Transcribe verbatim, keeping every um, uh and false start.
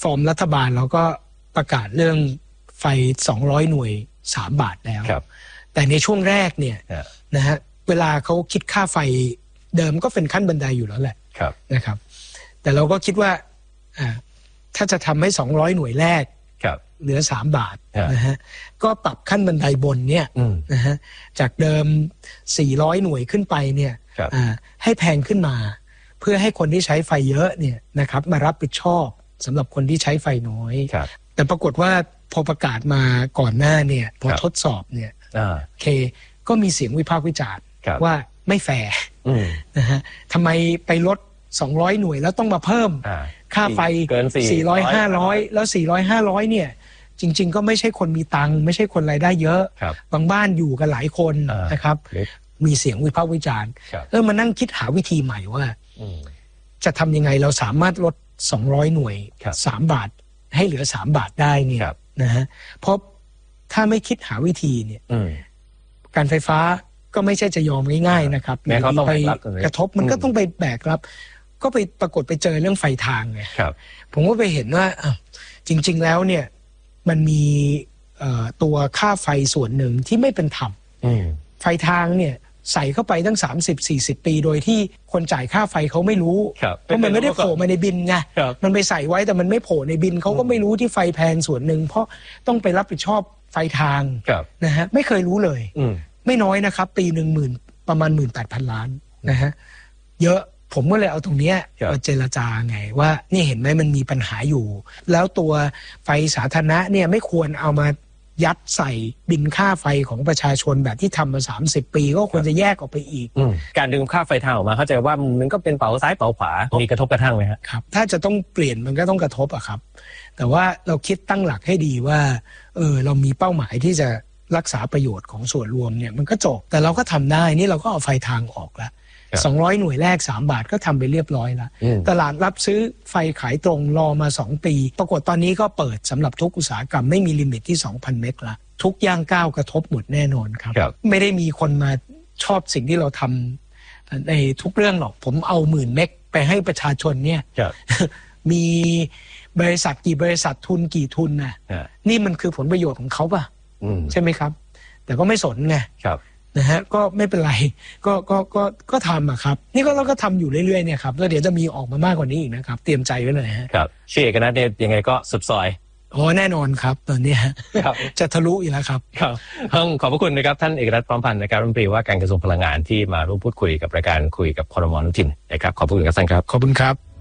ฟอร์มรัฐบาลเราก็ประกาศเรื่องไฟสองร้อยหน่วยสามบาทแล้วแต่ในช่วงแรกเนี่ยนะฮะเวลาเขาคิดค่าไฟเดิมก็เป็นขั้นบันไดอยู่แล้วแหละนะครับแต่เราก็คิดว่าถ้าจะทำให้สองร้อยหน่วยแรกเหลือสามบาทนะฮะก็ปรับขั้นบันไดบนเนี่ยนะฮะจากเดิมสี่ร้อยหน่วยขึ้นไปเนี่ยให้แพงขึ้นมาเพื่อให้คนที่ใช้ไฟเยอะเนี่ยนะครับมารับผิดชอบสำหรับคนที่ใช้ไฟน้อยแต่ปรากฏว่าพอประกาศมาก่อนหน้าเนี่ยพอทดสอบเนี่ยโอเคก็มีเสียงวิพากษ์วิจารณ์ว่าไม่แฟร์นะฮะทำไมไปลดสองร้อยหน่วยแล้วต้องมาเพิ่มค่าไฟสี่ร้อย ห้าร้อยแล้วสี่ร้อย ห้าร้อยเนี่ยจริงๆก็ไม่ใช่คนมีตังค์ไม่ใช่คนรายได้เยอะบางบ้านอยู่กันหลายคนนะครับมีเสียงวิพากษ์วิจารณ์เออมานั่งคิดหาวิธีใหม่ว่าจะทำยังไงเราสามารถลดสองร้อยหน่วยสามบาทให้เหลือสามบาทได้เนี่ยนะฮะเพราะถ้าไม่คิดหาวิธีเนี่ยการไฟฟ้าก็ไม่ใช่จะยอมง่ายๆนะครับแม้เขาต้องไปกระทบมันก็ต้องไปแบกรับก็ไปปรากฏไปเจอเรื่องไฟทางไงผมก็ไปเห็นว่าจริงๆแล้วเนี่ยมันมีตัวค่าไฟส่วนหนึ่งที่ไม่เป็นธรรมไฟทางเนี่ยใส่เข้าไปตั้งสามสิบ สี่สิบปีโดยที่คนจ่ายค่าไฟเขาไม่รู้เพราะมันไม่ได้โผล่มาในบินไงมันไปใส่ไว้แต่มันไม่โผล่ในบินเขาก็ไม่รู้ที่ไฟแพงส่วนหนึ่งเพราะต้องไปรับผิดชอบไฟทางนะฮะไม่เคยรู้เลยไม่น้อยนะครับปีหนึ่งหมื่นประมาณหมื่นแปดพันล้านนะฮะเยอะผมก็เลยเอาตรงนี้มาเจรจาไงว่านี่เห็นไหมมันมีปัญหาอยู่แล้วตัวไฟสาธารณะเนี่ยไม่ควรเอามายัดใส่บินค่าไฟของประชาชนแบบที่ทำมาสามสิบปีก็ควรจะแยกออกไปอีกการดึงค่าไฟทางออกมาเข้าใจว่ามันก็เป็นเป๋าซ้ายเป๋าขวามีกระทบกระทั่งไหมครับครับถ้าจะต้องเปลี่ยนมันก็ต้องกระทบอะครับแต่ว่าเราคิดตั้งหลักให้ดีว่าเออเรามีเป้าหมายที่จะรักษาประโยชน์ของส่วนรวมเนี่ยมันก็จบแต่เราก็ทำได้นี่เราก็เอาไฟทางออกแล้วสองร้อยหน่วยแรกสามบาทก็ทำไปเรียบร้อยแล้วตลาดรับซื้อไฟขายตรงรอมาสองปีปรากฏตอนนี้ก็เปิดสำหรับทุกอุตสาหกรรมไม่มีลิมิตที่ สองพัน เมกละทุกย่างก้าวกระทบหมดแน่นอนครับไม่ได้มีคนมาชอบสิ่งที่เราทำในทุกเรื่องหรอกผมเอาหมื่นเมกไปให้ประชาชนเนี่ยมีบริษัทกี่บริษัททุนกี่ทุนนะนี่มันคือผลประโยชน์ของเขาป่ะใช่ไหมครับแต่ก็ไม่สนไงนะฮะก็ไม่เป็นไรก็ก็ก็ก็ทำอะครับนี่ก็เราก็ทำอยู่เรื่อยๆเนี่ยครับแล้วเดี๋ยวจะมีออกมามากกว่านี้อีกนะครับเตรียมใจไว้เลยฮะครับชื่อเอกนัทเนี่ยยังไงก็สุดซอยโอ้แน่นอนครับตอนนี้จะทะลุอีกแล้วครับครับต้องขอบพระคุณนะครับท่านเอกนัท พร้อมพันธ์นะครับรัฐมนตรีว่าการกระทรวงพลังงานที่มาร่วมพูดคุยกับรายการคุยกับครม.ท้องถิ่นนะครับขอบคุณครับท่านครับขอบคุณครับ